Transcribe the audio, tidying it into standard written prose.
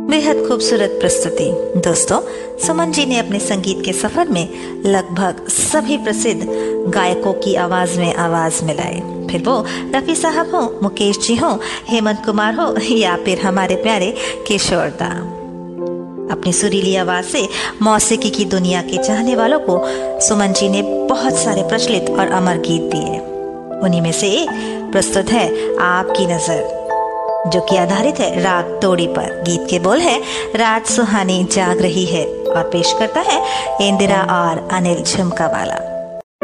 बेहद खूबसूरत प्रस्तुति। दोस्तों, सुमन जी ने अपने संगीत के सफर में लगभग सभी प्रसिद्ध गायकों की आवाज में आवाज मिलाई। फिर वो रफी साहब हो, मुकेश जी हो, हेमंत कुमार हो या फिर हमारे प्यारे किशोर दा। अपनी सुरीली आवाज से मौसीकी की दुनिया के चाहने वालों को सुमन जी ने बहुत सारे प्रचलित और अमर गीत दिए। उन्हीं में से एक प्रस्तुत है आपकी नजर, जो कि आधारित है राग तोड़ी पर। गीत के बोल है रात सुहानी जाग रही है और पेश करता है इंदिरा और अनिल झुमका वाला।